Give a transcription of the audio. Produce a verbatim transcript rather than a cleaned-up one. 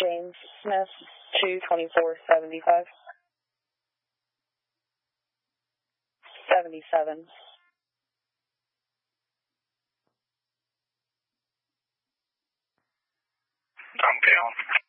James Smith, two twenty-four seventy-five. seventy-seven. I'm down.